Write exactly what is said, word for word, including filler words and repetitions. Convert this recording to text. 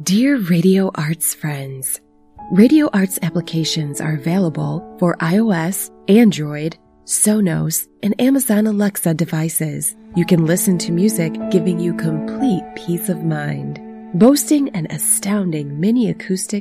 Dear Radio Arts friends, Radio Arts applications are available for iOS, Android, Sonos, and Amazon Alexa devices. You can listen to music giving you complete peace of mind. Boasting an astounding mini acoustic